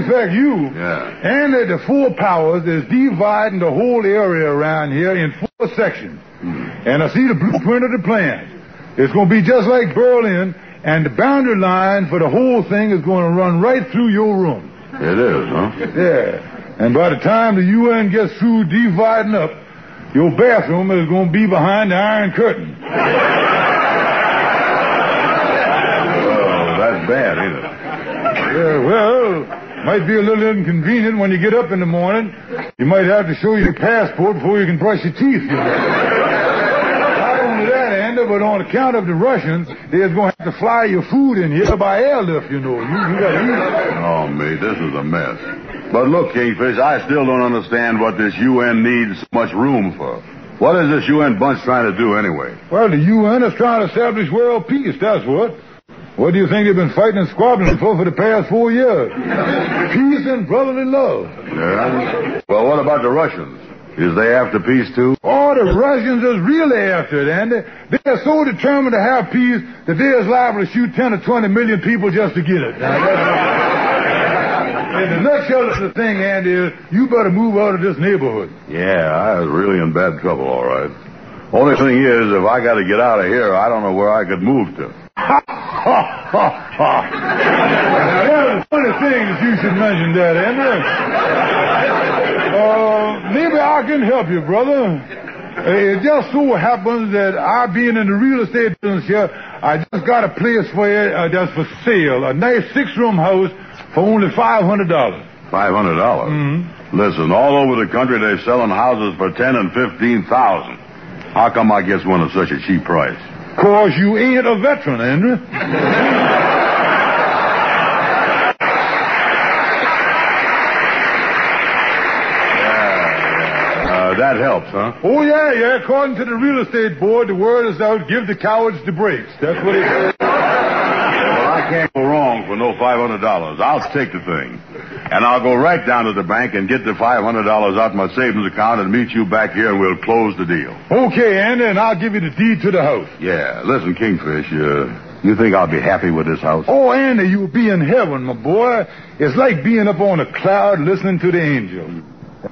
fact, you. Yeah. And the four powers is dividing the whole area around here in 4 sections. And I see the blueprint of the plan. It's going to be just like Berlin, and the boundary line for the whole thing is going to run right through your room. It is, huh? Yeah. And by the time the UN gets through dividing up, your bathroom is going to be behind the Iron Curtain. Oh, that's bad, ain't it? Yeah, well, might be a little inconvenient when you get up in the morning. You might have to show your passport before you can brush your teeth, you know. Not only that, Andy, but on account of the Russians, they're going to have to fly your food in here by airlift, you know. You got to eat it. Oh, mate, this is a mess. But look, Kingfish, I still don't understand what this UN needs so much room for. What is this UN bunch trying to do anyway? Well, the UN is trying to establish world peace, that's what. What do you think they've been fighting and squabbling for the past 4 years? Peace and brotherly love. Yeah? Well, what about the Russians? Is they after peace, too? Oh, the Russians is really after it, Andy. They are so determined to have peace that they is liable to shoot 10 or 20 million people just to get it. In the nutshell of the thing, Andy, is you better move out of this neighborhood. Yeah, I was really in bad trouble, all right. Only thing is, if I got to get out of here, I don't know where I could move to. Ha, ha, ha, ha. Now, that's a funny thing that you should mention that, Andy. Maybe I can help you, brother. It just so happens that I, being in the real estate business here, I just got a place for you that's for sale. A nice 6-room house for only $500. $500? Mm-hmm. Listen, all over the country they're selling houses for $10,000 and $15,000. How come I get one at such a cheap price? 'Cause you ain't a veteran, Andrew. That helps, huh? Oh, yeah. According to the real estate board, the word is out, give the cowards the breaks. That's what it says. Well, I can't go wrong for no $500. I'll take the thing. And I'll go right down to the bank and get the $500 out of my savings account and meet you back here and we'll close the deal. Okay, Andy, and I'll give you the deed to the house. Yeah. Listen, Kingfish, you think I'll be happy with this house? Oh, Andy, you'll be in heaven, my boy. It's like being up on a cloud listening to the angels.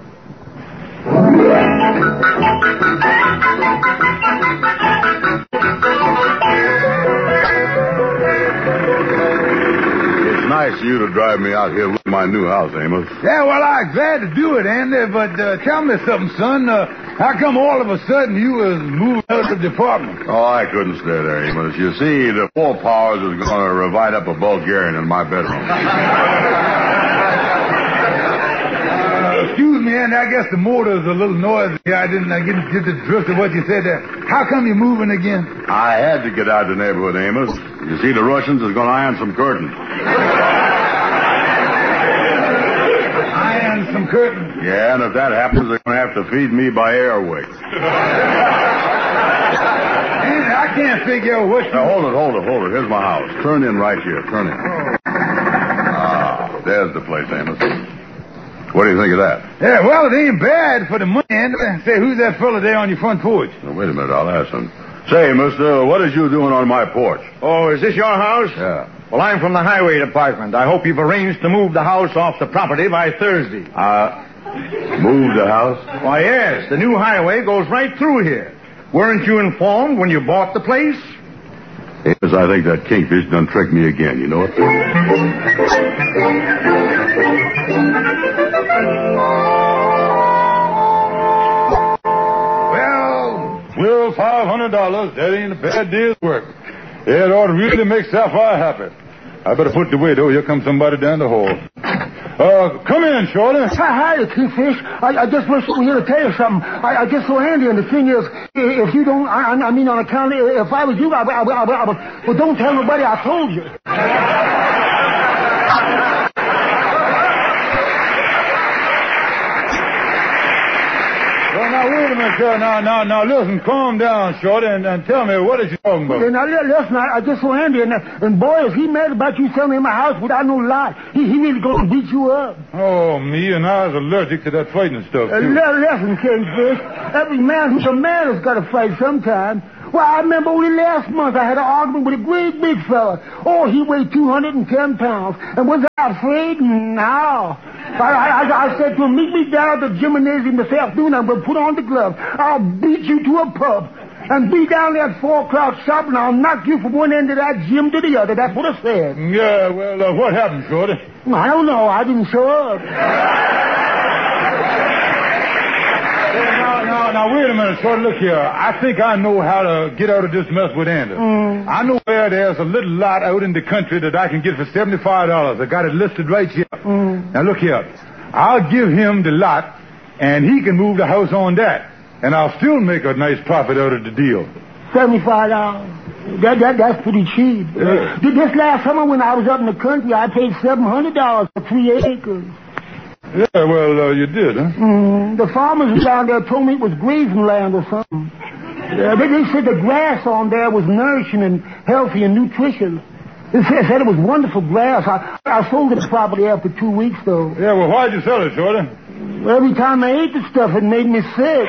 It's nice of you to drive me out here with my new house, Amos. Yeah, well, I'm glad to do it, Andy, but tell me something, son. How come all of a sudden you was moving out of the department? Oh, I couldn't stay there, Amos. You see, the Four Powers is going to invite up a Bulgarian in my bedroom. Excuse me, Andy, I guess the motor's a little noisy. I didn't get the drift of what you said there. How come you're moving again? I had to get out of the neighborhood, Amos. You see, the Russians is going to iron some curtains. Iron some curtains? Yeah, and if that happens, they're going to have to feed me by airways. Andy, I can't figure out what you... Now, hold it. Here's my house. Turn in right here. Turn in. There's the place, Amos. What do you think of that? Yeah, well, it ain't bad for the money, Andy. Say, who's that fella there on your front porch? Now, wait a minute, I'll ask him. Say, mister, what is you doing on my porch? Oh, is this your house? Yeah. Well, I'm from the highway department. I hope you've arranged to move the house off the property by Thursday. Move the house? Why, yes. The new highway goes right through here. Weren't you informed when you bought the place? Yes, I think that Kingfish done tricked me again, you know it? Well, $500, that ain't a bad day's work. It ought to really make Sapphire happy. I better put it away, though. Here comes somebody down the hall. Come in, Shorty. Hi, Kingfish. I just was here to tell you something. I just so handy, and the thing is, if you don't, I mean on account, if I was you, well, don't tell nobody I told you. Well, now, wait a minute, sir. Now, listen, calm down, Shorty, and tell me, what is you talking about? Now, listen, I just so handy, and boy, is he mad about you selling him a house without no lie. He really gonna beat you up. Oh, me and I was allergic to that fighting stuff, too. Listen, Kingfish, every man who's a man has got to fight sometime. Well, I remember only last month I had an argument with a great big fella. Oh, he weighed 210 pounds. And was I afraid? No. I said to him, meet me down at the gymnasium this afternoon. I'm going to put on the gloves. I'll beat you to a pub. And be down there at 4 o'clock sharp, and I'll knock you from one end of that gym to the other. That's what I said. Yeah, well, what happened, Shorty? I don't know. I didn't show up. Now, wait a minute, Shorty. Look here. I think I know how to get out of this mess with Andy. I know where there's a little lot out in the country that I can get for $75. I got it listed right here. Now, look here. I'll give him the lot, and he can move the house on that. And I'll still make a nice profit out of the deal. $75. That's pretty cheap. Yeah. This last summer when I was up in the country, I paid $700 for 3 acres. Yeah, well, you did, huh? The farmers down there told me it was grazing land or something. They said the grass on there was nourishing and healthy and nutritious. They said it was wonderful grass. I sold the property after 2 weeks, though. Yeah, well, why'd you sell it, Shorty? Every time I ate the stuff, it made me sick.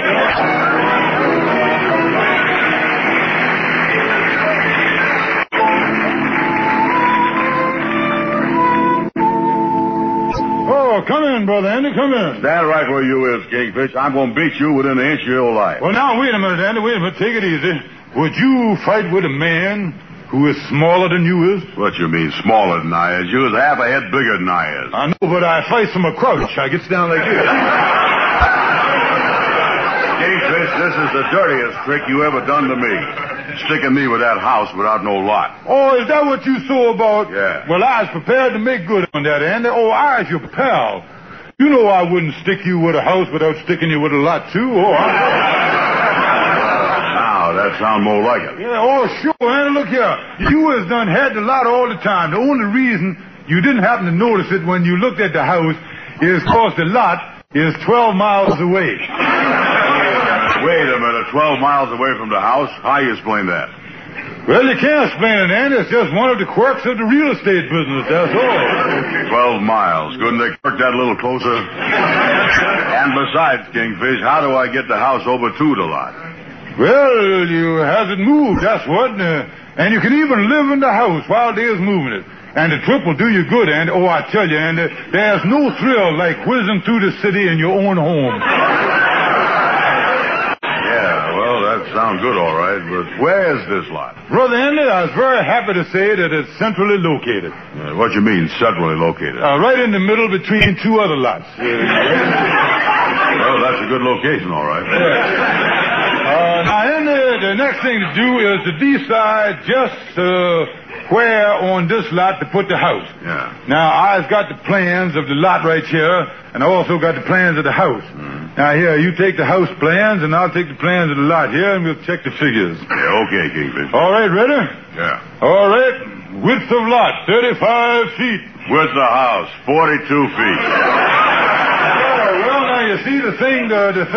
Oh, come in, Brother Andy, come in. Stand right where you is, Kingfish. I'm going to beat you within an inch of your life. Well, now, wait a minute, Andy, wait a minute. Take it easy. Would you fight with a man who is smaller than you is? What you mean, smaller than I is? You is half a head bigger than I is. I know, but I fight from a crouch. I gets down like this. Kingfish, this is the dirtiest trick you ever done to me. Sticking me with that house without no lot. Oh, is that what you saw about? Yeah. Well, I was prepared to make good on that, Andy. Oh, I was your pal. You know I wouldn't stick you with a house without sticking you with a lot, too. Oh, Now, that sounds more like it. Yeah, oh, sure, Andy, look here. You has done had the lot all the time. The only reason you didn't happen to notice it when you looked at the house is because the lot is 12 miles away. Wait a minute, 12 miles away from the house? How you explain that? Well, you can't explain it, Andy. It's just one of the quirks of the real estate business, that's all. 12 miles. Couldn't they work that a little closer? And besides, Kingfish, how do I get the house over to the lot? Well, you hasn't moved, that's what. And you can even live in the house while they's moving it. And the trip will do you good, Andy. Oh, I tell you, Andy, there's no thrill like whizzing through the city in your own home. That sounds good, all right, but where is this lot? Brother Andy, I was very happy to say that it's centrally located. What you mean, centrally located? Right in the middle between 2 other lots. Well, that's a good location, all right. Now, Andy, the next thing to do is to decide just where on this lot to put the house. Yeah. Now, I've got the plans of the lot right here, and I also got the plans of the house. Now, here, you take the house plans, and I'll take the plans of the lot here, and we'll check the figures. Yeah, okay, Kingfish. All right, ready? Yeah. All right. Width of lot, 35 feet. Width of the house, 42 feet. Well, now, you see the thing, wait a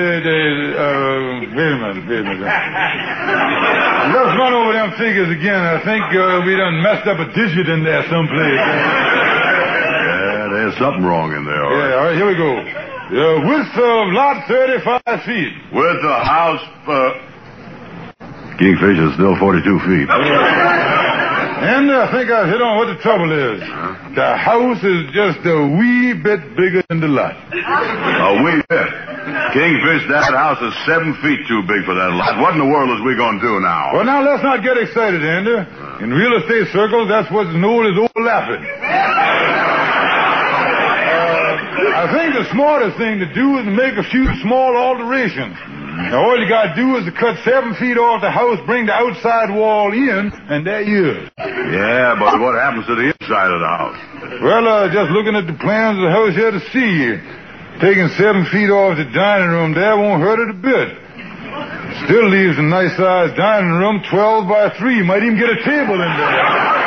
minute. Let's run over them figures again. I think we done messed up a digit in there someplace. Yeah, there's something wrong in there, all right. Yeah, all right, here we go. Width of lot, 35 feet. Width of house, Kingfish is still 42 feet. And I think I hit on what the trouble is. The house is just a wee bit bigger than the lot. A wee bit. Kingfish, that house is 7 feet too big for that lot. What in the world is we going to do now? Well, now, let's not get excited, Andy. In real estate circles, that's what's known as overlapping. I think the smartest thing to do is to make a few small alterations. Now, all you got to do is to cut 7 feet off the house, bring the outside wall in, and there you is. Yeah, but what happens to the inside of the house? Well, just looking at the plans of the house here to see. Taking 7 feet off the dining room there won't hurt it a bit. Still leaves a nice-sized dining room, 12 by 3. Might even get a table in there.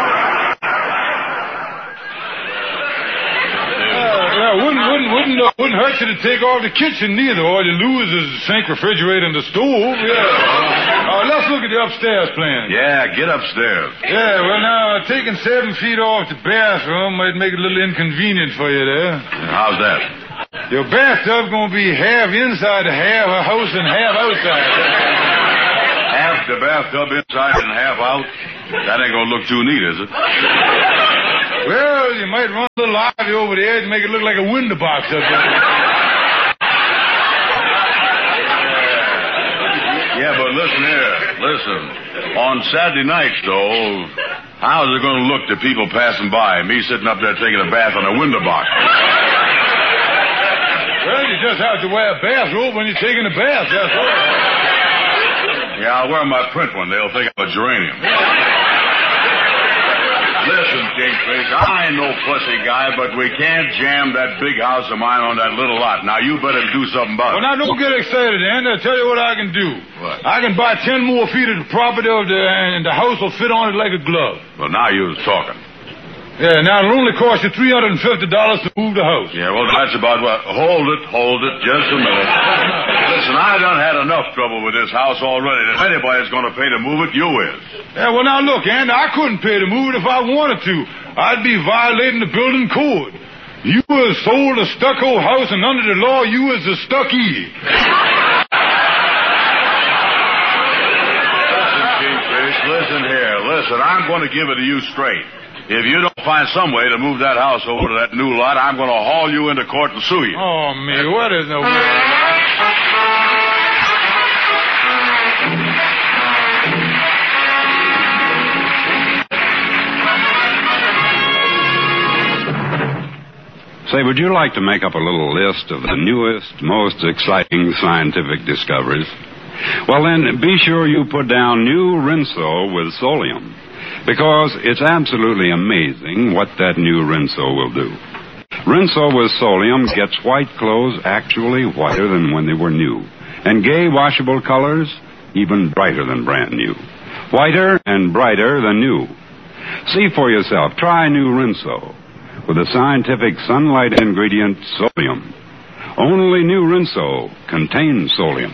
Wouldn't hurt you to take off the kitchen neither. All you lose is the sink, refrigerator, and the stove. Yeah. Let's look at the upstairs plan. Yeah, get upstairs. Yeah, well, now, taking 7 feet off the bathroom might make it a little inconvenient for you there. How's that? Your bathtub's going to be half inside the half a house and half outside. Half the bathtub inside and half out? That ain't gonna look too neat, is it? Well, you might run a little ivy over the edge and make it look like a window box up there. Yeah, but listen here. Listen. On Saturday nights, though, how's it going to look to people passing by? Me sitting up there taking a bath on a window box. Well, you just have to wear a bathrobe when you're taking a bath, that's all. Yeah, I'll wear my print one. They'll think I'm a geranium. Listen, Kingfish, I ain't no fussy guy, but we can't jam that big house of mine on that little lot. Now, you better do something about it. Well, now, don't get excited, Andy. I'll tell you what I can do. What? I can buy 10 more feet of the property, and the house will fit on it like a glove. Well, now you're talking. Yeah, now it'll only cost you $350 to move the house. Yeah, well, that's about what... Hold it, just a minute. Listen, I done had enough trouble with this house already. If anybody's going to pay to move it, you is. Yeah, well, now, look, Andy, I couldn't pay to move it if I wanted to. I'd be violating the building code. You was sold a stucco house, and under the law, you was a stuckee. Listen, Kingfish, listen here. Listen, I'm going to give it to you straight. If you don't find some way to move that house over to that new lot, I'm going to haul you into court and sue you. Oh, me, what is the way? Say, would you like to make up a little list of the newest, most exciting scientific discoveries? Well, then, be sure you put down new Rinso with Solium, because it's absolutely amazing what that new Rinso will do. Rinso with Solium gets white clothes actually whiter than when they were new, and gay washable colors even brighter than brand new. Whiter and brighter than new. See for yourself. Try new Rinso with the scientific sunlight ingredient Solium. Only new Rinso contains Solium.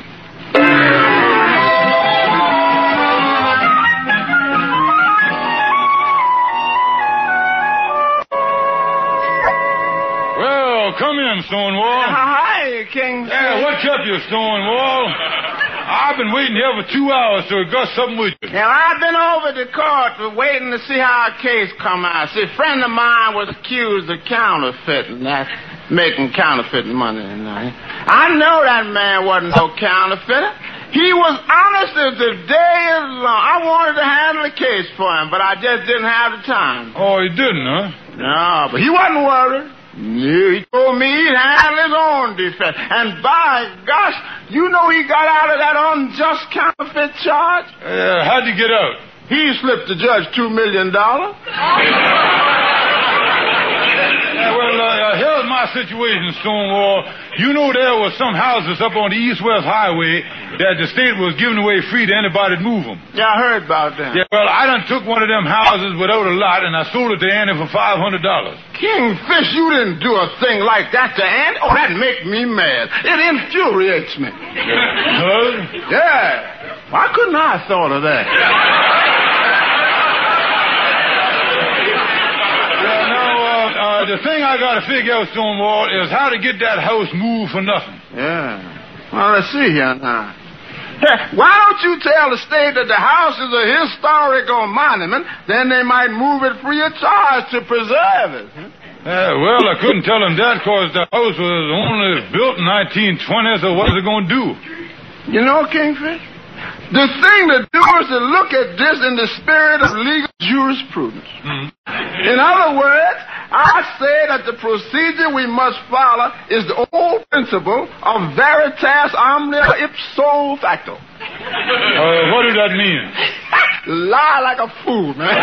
Come in, Stonewall. Hi, King. Yeah, what kept you, Stonewall? I've been waiting here for 2 hours to discuss something with you. Now, I've been over to court waiting to see how our case come out. See, a friend of mine was accused of counterfeiting, making counterfeiting money. I know that man wasn't no counterfeiter. He was honest as the day is long. I wanted to handle the case for him, but I just didn't have the time. Oh, you didn't, huh? No, but he wasn't worried. He told me he'd handle his own defense. And by gosh, you know he got out of that unjust counterfeit charge? How'd he get out? He slipped the judge $2 million. Here's my situation, Stonewall. You know there were some houses up on the east-west highway that the state was giving away free to anybody to move them. Yeah, I heard about that. Yeah, well, I done took one of them houses without a lot, and I sold it to Annie for $500. Kingfish, you didn't do a thing like that to Annie? Oh, that makes me mad. It infuriates me. Huh? Yeah. Why couldn't I have thought of that? The thing I got to figure out, Stonewall, is how to get that house moved for nothing. Yeah. Well, let's see here now. Hey, why don't you tell the state that the house is a historical monument? Then they might move it free of charge to preserve it. Well, I couldn't tell them that because the house was only built in 1920, so what is it going to do? You know, Kingfish, the thing to do is to look at this in the spirit of legal jurisprudence. Mm-hmm. In other words, I say that the procedure we must follow is the old principle of veritas omnia ipso facto. What does that mean? Lie like a fool, man.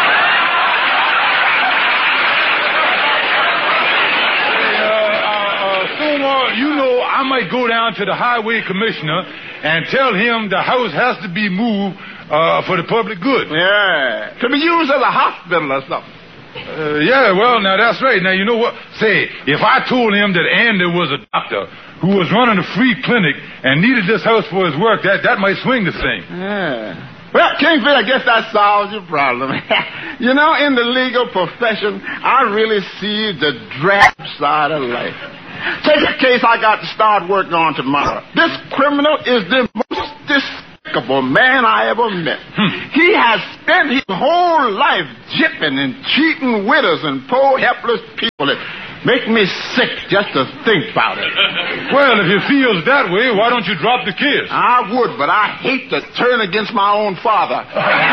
Stonewall, you know I might go down to the highway commissioner and tell him the house has to be moved for the public good. Yeah. To be used as a hospital or something. Yeah, well, now that's right. Now, you know what? Say, if I told him that Andy was a doctor who was running a free clinic and needed this house for his work, that might swing the thing. Yeah. Well, Kingfish, I guess that solves your problem. You know, in the legal profession, I really see the drab side of life. Take a case I got to start working on tomorrow. This criminal is the most despicable despicable man I ever met. He has spent his whole life jipping and cheating widows and poor helpless people. It makes me sick just to think about it. Well, if he feels that way, why don't you drop the kiss? I would, but I hate to turn against my own father.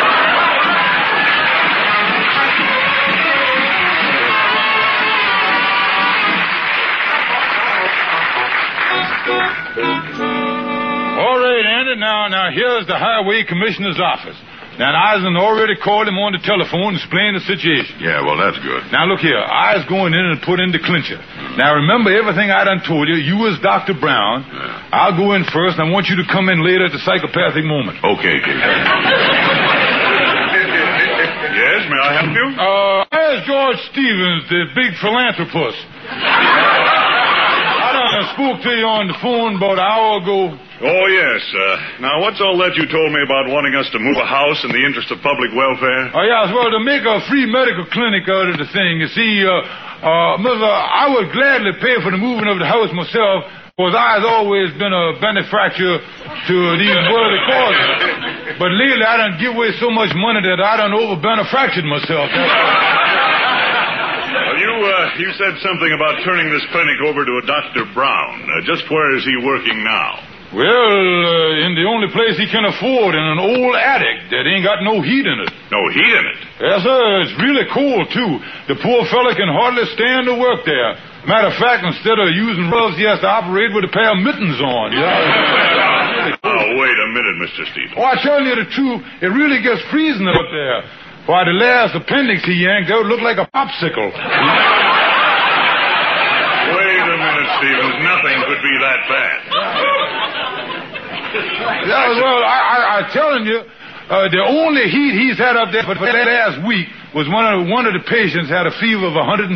All right, Andy. Now here's the Highway Commissioner's office. Now, Eisen already called him on the telephone and explained the situation. Yeah, well, that's good. Now, look here. I was going in and put in the clincher. Now, remember everything I done told you. You was Dr. Brown. Yeah. I'll go in first, and I want you to come in later at the psychopathic moment. Okay, King. Yes, may I help you? There's George Stevens, the big philanthropist. I done spoke to you on the phone about an hour ago. Oh, yes. Now, what's all that you told me about wanting us to move a house in the interest of public welfare? Oh, yes, well, to make a free medical clinic out of the thing. You see, Mother, I would gladly pay for the moving of the house myself, because I've always been a benefactor to these worthy causes. But lately, I done give away so much money that I done over-benefactored myself. Well, you said something about turning this clinic over to a Dr. Brown. Just where is he working now? Well, in the only place he can afford, in an old attic that ain't got no heat in it. No heat in it? Yes, sir. It's really cold, too. The poor fella can hardly stand to work there. Matter of fact, instead of using gloves, he has to operate with a pair of mittens on. Yeah. Oh, wait a minute, Mr. Stevens. Oh, I tell you the truth, it really gets freezing up there. Why, the last appendix he yanked out looked like a popsicle. Wait a minute, Stevens. Nothing could be that bad. Yeah, well, I'm telling you, the only heat he's had up there for the last week was one of the patients had a fever of 106.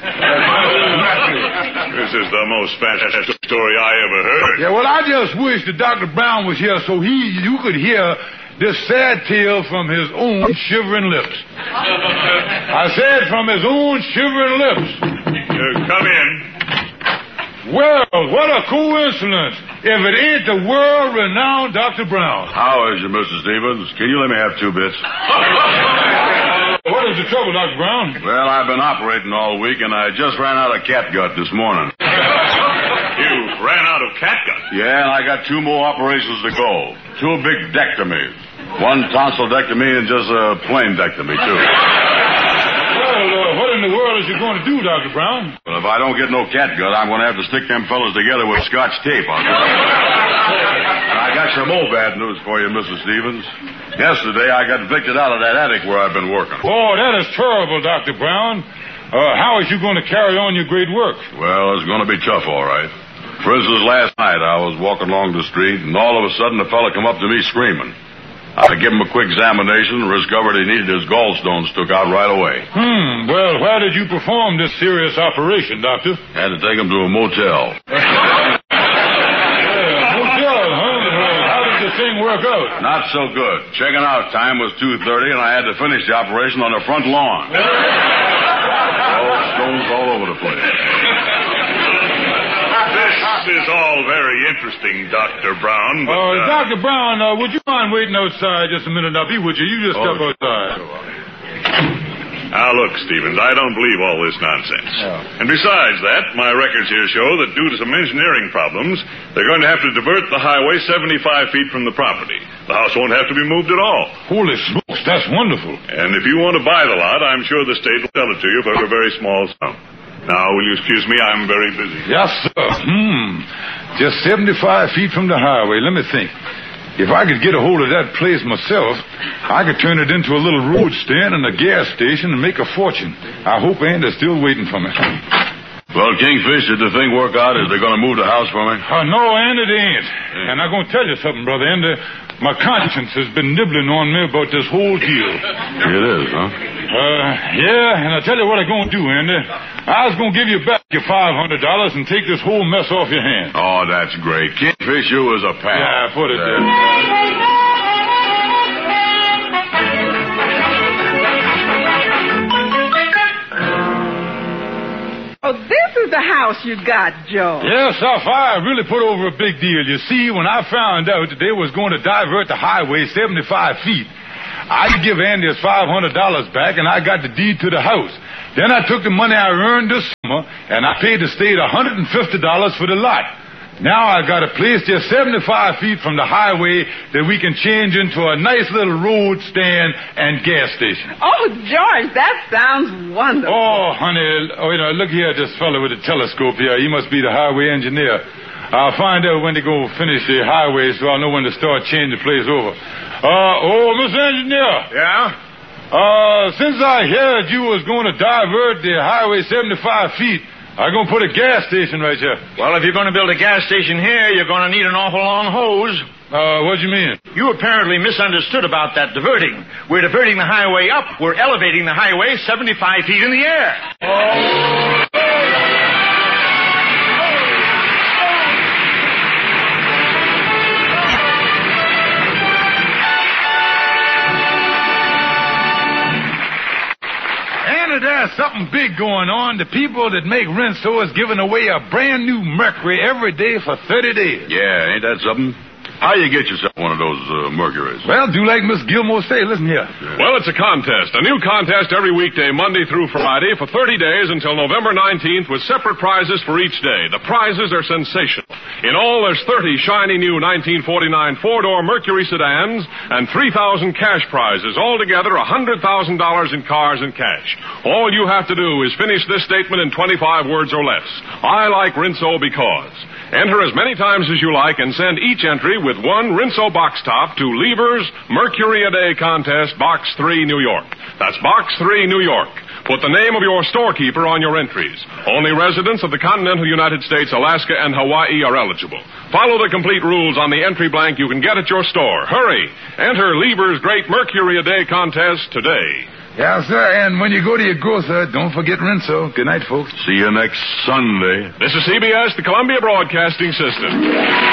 This is the most fantastic story I ever heard. Yeah, well, I just wish that Dr. Brown was here so you could hear this sad tale from his own shivering lips. I said from his own shivering lips. Come in. Well, what a coincidence. If it ain't the world-renowned Dr. Brown. How is you, Mr. Stevens? Can you let me have 2 bits? What is the trouble, Dr. Brown? Well, I've been operating all week, and I just ran out of catgut this morning. You ran out of catgut? Yeah, and I got 2 more operations to go. 2 big dectomies. 1 tonsillectomy and just a plain dectomy, too. Well, what in the world is you going to do, Dr. Brown? Well, if I don't get no catgut, I'm going to have to stick them fellas together with Scotch tape on them. And I got some more bad news for you, Mrs. Stevens. Yesterday, I got evicted out of that attic where I've been working. Oh, that is terrible, Dr. Brown. How is you going to carry on your great work? Well, it's going to be tough, all right. For instance, last night I was walking along the street, and all of a sudden a fella come up to me screaming. I gave him a quick examination and discovered he needed his gallstones took out right away. Well, why did you perform this serious operation, Doctor? Had to take him to a motel. Motel, huh? How did the thing work out? Not so good. Checking out time was 2:30, and I had to finish the operation on the front lawn. Stones all over the place. This is all very interesting, Dr. Brown, but... Dr. Brown, would you mind waiting outside just a minute? Now, would you? You just step outside. Now, look, Stevens, I don't believe all this nonsense. And besides that, my records here show that due to some engineering problems, they're going to have to divert the highway 75 feet from the property. The house won't have to be moved at all. Holy smokes, that's wonderful. And if you want to buy the lot, I'm sure the state will sell it to you for a very small sum. Now, will you excuse me? I'm very busy. Yes, sir. Just 75 feet from the highway. Let me think. If I could get a hold of that place myself, I could turn it into a little road stand and a gas station and make a fortune. I hope Andy's still waiting for me. Well, Kingfish, did the thing work out? Is they going to move the house for me? No, Andy, they ain't. And I'm going to tell you something, Brother Andy. My conscience has been nibbling on me about this whole deal. It is, huh? Yeah, and I tell you what I'm going to do, Andy. I was going to give you back your $500 and take this whole mess off your hands. Oh, that's great. Kingfish, you was a pal. Yeah, put it there. Oh, this is the house you got, Joe. Yes, I really put over a big deal. You see, when I found out that they was going to divert the highway 75 feet, I give Andy his $500 back, and I got the deed to the house. Then I took the money I earned this summer, and I paid the state $150 for the lot. Now I got a place just 75 feet from the highway that we can change into a nice little road stand and gas station. Oh, George, that sounds wonderful. Oh, honey, look here at this fellow with the telescope here. He must be the highway engineer. I'll find out when to go finish the highway so I'll know when to start changing the place over. Mr. Engineer. Yeah? Since I heard you was going to divert the highway 75 feet, I'm going to put a gas station right here. Well, if you're going to build a gas station here, you're going to need an awful long hose. What do you mean? You apparently misunderstood about that diverting. We're diverting the highway up. We're elevating the highway 75 feet in the air. There's something big going on. The people that make Rinso is giving away a brand new Mercury every day for 30 days. Yeah, ain't that something? How you get yourself one of those Mercuries? Well, do like Miss Gilmore say. Listen here. Yeah. Well, it's a contest. A new contest every weekday, Monday through Friday, for 30 days until November 19th with separate prizes for each day. The prizes are sensational. In all, there's 30 shiny new 1949 four-door Mercury sedans and 3,000 cash prizes. Altogether, $100,000 in cars and cash. All you have to do is finish this statement in 25 words or less. I like Rinso because. Enter as many times as you like and send each entry with one Rinso box top to Lever's Mercury a Day Contest, Box 3, New York. That's Box 3, New York. Put the name of your storekeeper on your entries. Only residents of the continental United States, Alaska, and Hawaii are eligible. Follow the complete rules on the entry blank you can get at your store. Hurry! Enter Lever's Great Mercury a Day Contest today. Yeah, sir, and when you go to your grocer, don't forget Rinso. Good night, folks. See you next Sunday. This is CBS, the Columbia Broadcasting System.